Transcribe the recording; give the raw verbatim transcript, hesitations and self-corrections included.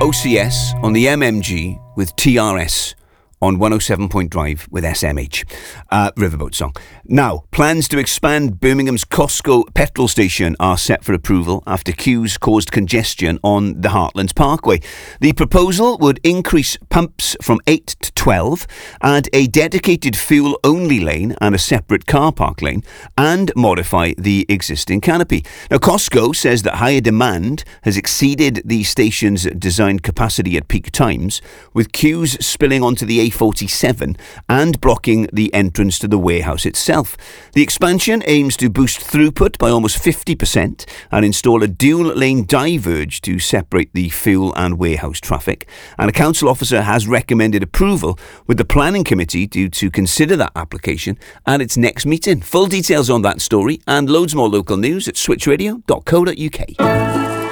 O C S on the M M G with T R S on one oh seven point Drive with S M H. Uh, Riverboat song. Now, plans to expand Birmingham's Costco petrol station are set for approval after queues caused congestion on the Heartlands Parkway. The proposal would increase pumps from eight to twelve, add a dedicated fuel-only lane and a separate car park lane, and modify the existing canopy. Now, Costco says that higher demand has exceeded the station's designed capacity at peak times, with queues spilling onto the A forty-seven and blocking the entrance to the warehouse itself. The expansion aims to boost throughput by almost fifty percent and install a dual-lane diverge to separate the fuel and warehouse traffic. And a council officer has recommended approval, with the planning committee due to consider that application at its next meeting. Full details on that story and loads more local news at switch radio dot co dot uk.